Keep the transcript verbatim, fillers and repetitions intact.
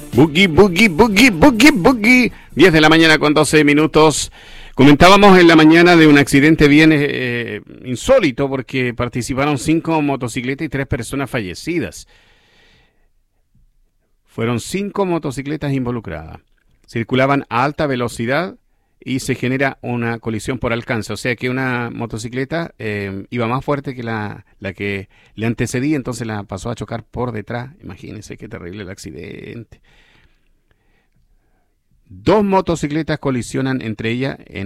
Boogie, boogie, boogie, boogie, boogie. diez de la mañana con doce minutos. Comentábamos en la mañana de un accidente bien eh, insólito porque participaron cinco motocicletas y tres personas fallecidas. Fueron cinco motocicletas involucradas. Circulaban a alta velocidad y se genera una colisión por alcance. O sea que una motocicleta eh, iba más fuerte que la, la que le antecedía, entonces la pasó a chocar por detrás. Imagínense qué terrible el accidente. Dos motocicletas colisionan entre ellas en